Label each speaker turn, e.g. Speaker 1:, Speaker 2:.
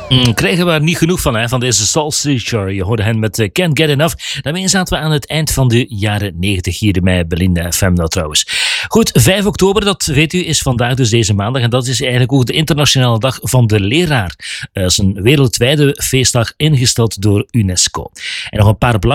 Speaker 1: Krijgen we er niet genoeg van, hè, van deze Soul Searcher. Je hoorde hen met Can't Get Enough. Daarmee zaten we aan het eind van de jaren 90 hier bij Belinda FM nou trouwens. Goed, 5 oktober, dat weet u, is vandaag dus deze maandag. En dat is eigenlijk ook de internationale dag van de leraar. Dat is een wereldwijde feestdag ingesteld door UNESCO. En nog een paar